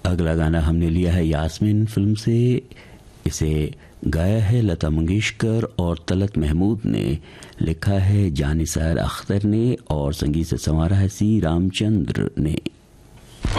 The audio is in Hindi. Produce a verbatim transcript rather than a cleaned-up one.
अगला गाना हमने लिया है यास्मीन फिल्म से। इसे गाया है लता मंगेशकर और तलत महमूद ने, लिखा है जानिसार अख्तर ने और संगीत से संवारा है सी रामचंद्र ने।